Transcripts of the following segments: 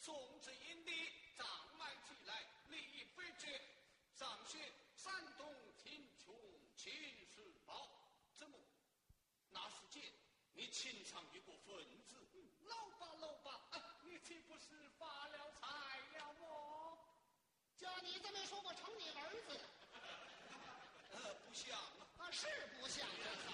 宋之阴地，障碍起来，利益非绝。上学山东贫穷秦时报，怎么？那是见你情上一个分子。 老爸老爸，你岂不是发了财了么？叫你这么说，我成你儿子了。 不像啊。 是不像这好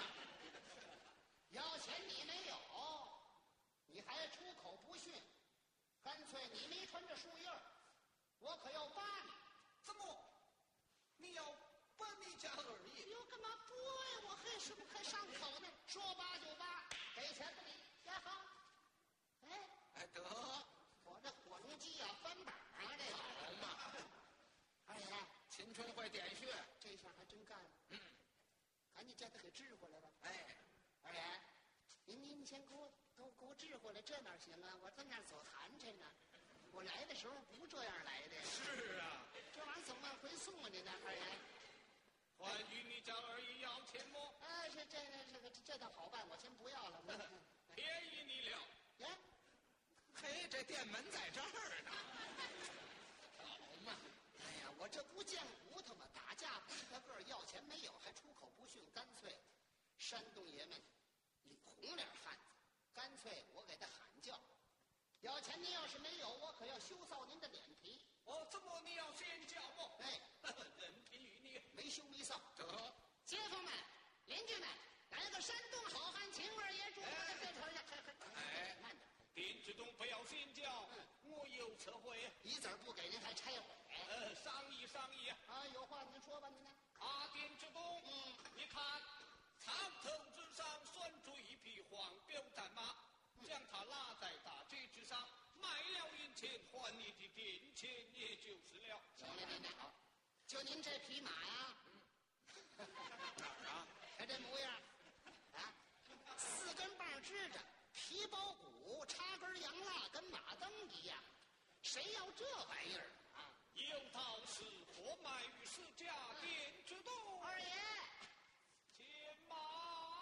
要钱你没有，你还出口不逊，干脆你没穿着树叶儿，我可要扒你。 怎么？你要把你家二爷？ 哟，干嘛剥呀？我是不是还上口呢？说扒就扒，给钱给你也好。 哎，得， 我这火龙机呀，翻板啊，这好嘛。 二爷， 青春会点穴， 这下还真干了。赶紧叫他给治回来吧。 哎， 二爷，您先给我治回来，这哪行啊？我在那儿走寒碜呢。我来的时候不这样来的。 是啊， 这玩意儿怎么往回送啊？您呢，二爷？ 还与你家二爷要钱么？ 这倒好办，我先不要了。 便宜你了。 耶， 嘿，这店门在这儿呢。 好嘛！哎呀，我这不见骨头吗？打架不是个儿，要钱没有，还出口不逊，干脆山东爷们红脸汉子，干脆我给他喊叫。要钱您要是没有，我可要羞臊您的脸皮。 怎么你要先叫么？ 哎， 人皮与你没羞没臊。 得， 街坊们、邻居们，来个山东好汉请二爷住。 哎， 慢点。 丁志东不要先叫，我有车会。 一子儿不给您还拆毁。 商议商议啊，有话您说吧，您呢？ 丁志东，你看草头之上拴住一匹黄骠战马，将它拉在大街之上，卖了银钱还你的定钱，也就是了。 行了，您好，就您这匹马呀， 哪儿啊？ 看这模样，4根棒支着，皮包骨，插根洋蜡，跟马灯一样。谁要这玩意儿啊？ 有道是货卖于市价，丁志东。 二爷， 牵马。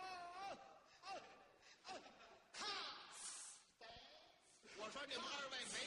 他， 我说你们二位没